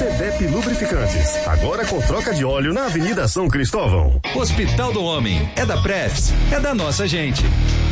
CDEP Lubrificantes, agora com troca de óleo na Avenida São Cristóvão. Hospital do Homem, é da Prefs, é da nossa gente.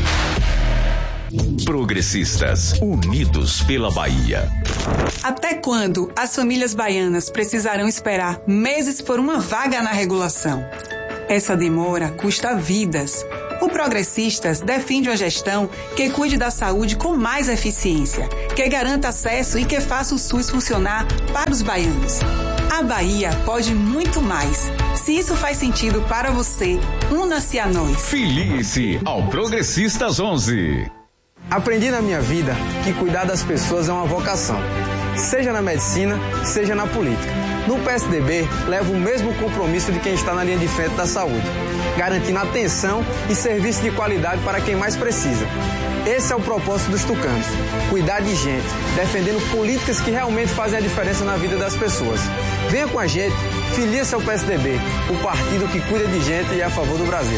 Progressistas, unidos pela Bahia. Até quando as famílias baianas precisarão esperar meses por uma vaga na regulação? Essa demora custa vidas. O Progressistas defende uma gestão que cuide da saúde com mais eficiência, que garanta acesso e que faça o SUS funcionar para os baianos. A Bahia pode muito mais. Se isso faz sentido para você, una-se a nós. Filie-se ao Progressistas 11. Aprendi na minha vida que cuidar das pessoas é uma vocação, seja na medicina, seja na política. No PSDB, levo o mesmo compromisso de quem está na linha de frente da saúde, garantindo atenção e serviço de qualidade para quem mais precisa. Esse é o propósito dos tucanos, cuidar de gente, defendendo políticas que realmente fazem a diferença na vida das pessoas. Venha com a gente, filie-se ao PSDB, o partido que cuida de gente e é a favor do Brasil.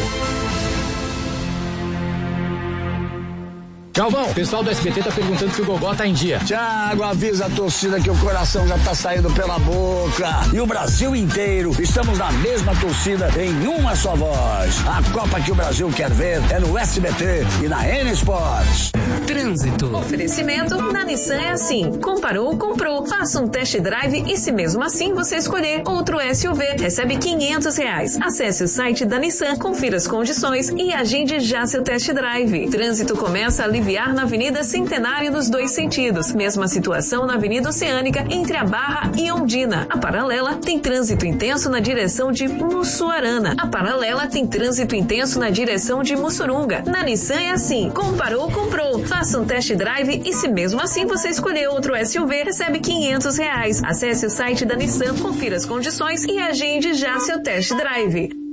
Galvão, o pessoal do SBT tá perguntando se o Gogó tá em dia. Thiago, avisa a torcida que o coração já tá saindo pela boca. E o Brasil inteiro, estamos na mesma torcida em uma só voz. A Copa que o Brasil quer ver é no SBT e na N Sports. Trânsito. Oferecimento na Nissan é assim. Comparou, comprou. Faça um test drive e se mesmo assim você escolher outro SUV, recebe R$500. Acesse o site da Nissan, confira as condições e agende já seu test drive. Trânsito começa a aliviar na Avenida Centenário nos dois sentidos. Mesma situação na Avenida Oceânica, entre a Barra e Ondina. A paralela tem trânsito intenso na direção de Mussuarana. A paralela tem trânsito intenso na direção de Mussurunga. Na Nissan é assim. Comparou, comprou. Faça um test drive e se mesmo assim você escolher outro SUV, recebe R$500. Acesse o site da Nissan, confira as condições e agende já seu test drive.